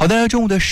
好的，中午的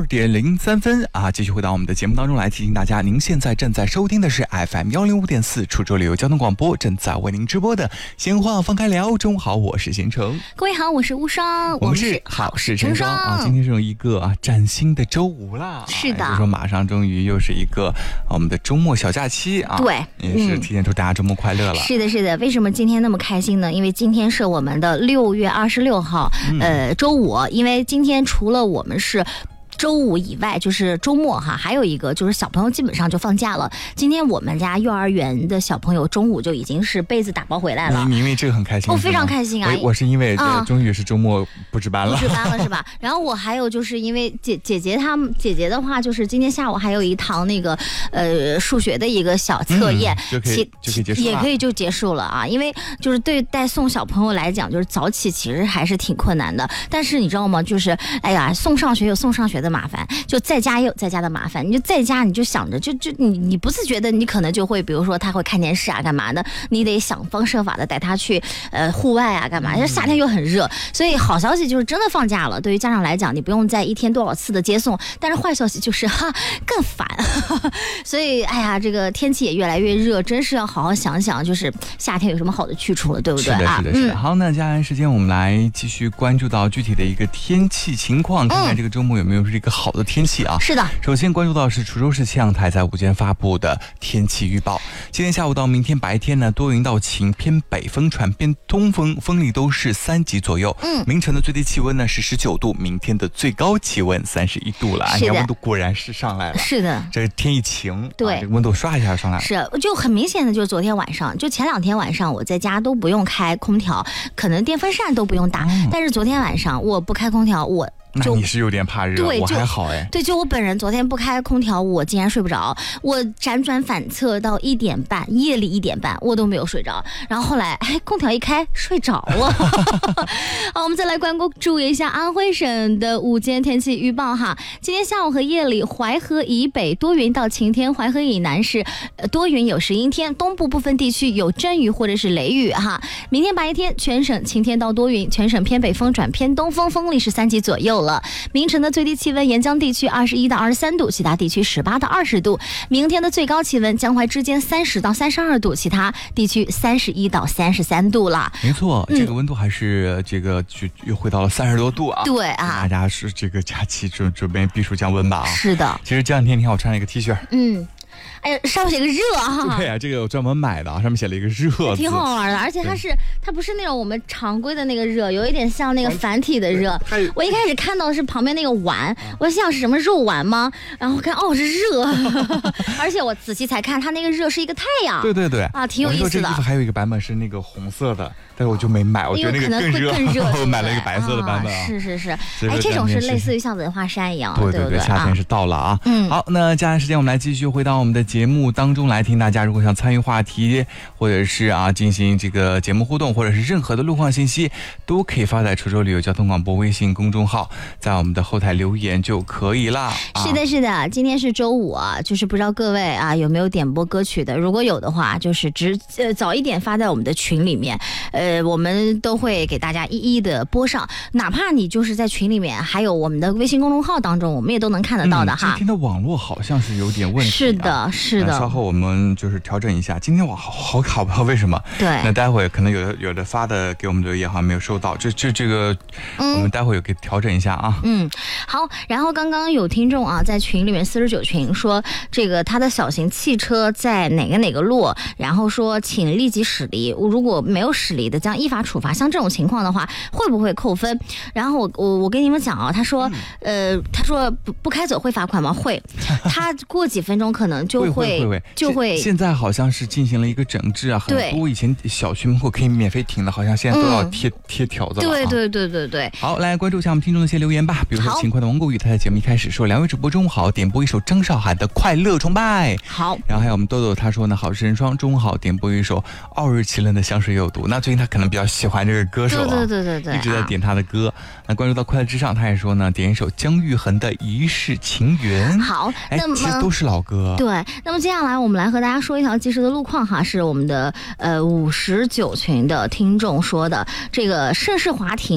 12:03啊，继续回到我们的节目当中来，提醒大家，您现在正在收听的是 FM105.4滁州旅游交通广播，正在为您直播的闲话放开聊。中午好，我是贤成。 各位好，我是无双， 我们是好事成双啊。今天是一个崭新的周五啦， 是的， 就说马上终于又是一个我们的周末小假期啊， 对， 也是提前祝大家周末快乐了。 是的，是的。为什么今天那么开心呢？因为今天是我们的6月26号，周五。因为今天除了我们是周五以外，就是周末哈，还有一个就是小朋友基本上就放假了。今天我们家幼儿园的小朋友中午就已经是被子打包回来了。 你因为这个很开心？ 非常开心啊！ 我是因为终于是周末不值班了， 不值班了是吧？然后我还有就是因为姐姐的话，就是今天下午还有一堂那个数学的一个小测验， 就可以结束了， 也可以就结束了啊。因为就是对带送小朋友来讲，就是早起其实还是挺困难的。但是你知道吗？就是哎呀，送上学有送上学的麻烦，就在家也有在家的麻烦。你就在家，你就想着你不自觉的，你可能就会，比如说他会看电视啊，干嘛的，你得想方设法的带他去户外啊，干嘛？因为夏天又很热，所以好消息就是真的放假了。对于家长来讲，你不用在一天多少次的接送，但是坏消息就是更烦。所以哎呀，这个天气也越来越热，真是要好好想想，就是夏天有什么好的去处了，对不对啊？ 是的。好，那接下来时间我们来继续关注到具体的一个天气情况，看看这个周末有没有是一个好的天气啊？ 是的， 首先关注到是滁州市气象台在午间发布的天气预报。今天下午到明天白天呢，多云到晴，偏北风转偏东风，风力都是3级左右。明晨的最低气温呢是19度，明天的最高气温31度了。你看温度果然是上来了。 是的， 这天一晴， 对， 这个温度刷一下上来了。 是，就很明显的就是昨天晚上，就前2天晚上我在家都不用开空调，可能电风扇都不用打，但是昨天晚上我不开空调， 那你是有点怕热，我还好哎。 对，就我本人昨天不开空调，我竟然睡不着，我辗转反侧到1点半，夜里1点半我都没有睡着，然后后来空调一开睡着了。好，我们再来关注一下安徽省的午间天气预报哈。今天下午和夜里，淮河以北多云到晴天，淮河以南是多云有时阴天，东部部分地区有阵雨或者是雷雨哈。明天白天全省晴天到多云，全省偏北风转偏东风，风力是3级左右了。明晨的最低气温，沿江地区21到23度，其他地区18到20度。明天的最高气温，江淮之间30到32度，其他地区31到33度了。 没错，这个温度还是这个又回到了30多度啊。 对啊， 大家是这个假期准备避暑降温吧啊。 是的， 其实这2天挺好，穿了一个 T 恤。 哎呀，上面写个热啊！ 对啊，这个我专门买的啊，上面写了一个热字， 挺好玩的。而且它不是那种我们常规的那个热，有一点像那个繁体的热。我一开始看到的是旁边那个丸，我想是什么肉丸吗？然后看是热，而且我仔细才看，它那个热是一个太阳。 对啊，挺有意思的。 这个衣服还有一个版本是那个红色的，但是我就没买，我觉得那个更热，我买了一个白色的版本啊。 是，这种是类似于像文化衫一样的，对不对？ 夏天是到了啊。好，那接下来时间我们来继续回到我们的节目当中来听。大家如果想参与话题，或者是进行这个节目互动，或者是任何的路况信息，都可以发在滁州旅游交通广播微信公众号，在我们的后台留言就可以啦。 是的，今天是周五啊，就是不知道各位有没有点播歌曲的？如果有的话，就是早一点发在我们的群里面，我们都会给大家一一的播上。哪怕你就是在群里面，还有我们的微信公众号当中，我们也都能看得到的哈。 今天的网络好像是有点问题。 是的。 稍后我们就是调整一下，今天网好卡，不知道为什么。 对， 那待会可能有的发的给我们留言好像没有收到，这个我们待会有给调整一下啊。 好。然后刚刚有听众在群里面49群说，这个他的小型汽车在哪个路，然后说请立即驶离，如果没有驶离的将依法处罚。像这种情况的话，会不会扣分？然后我跟你们讲他说不开走会罚款吗？会，他过几分钟可能就会。 现在好像是进行了一个整治啊，很多以前小区门口可以免费停的，好像现在都要贴条子了。 对。 好，来关注一下我们听众的一些留言吧。比如说勤快的王国宇，他在节目一开始说：“2位主播中午好，点播一首张韶涵的《快乐崇拜》。” 好。 然后还有我们豆豆他说呢：“好事成双，中午好，点播一首傲日奇伦的《香水有毒》。”那最近他可能比较喜欢这个歌手啊， 对， 一直在点他的歌。那关注到快乐之上，他也说呢，点一首姜育恒的《一世情缘》。 好，那么其实都是老歌。 对，那么接下来我们来和大家说一条及时的路况哈，是我们的59群的听众说的，这个盛世华庭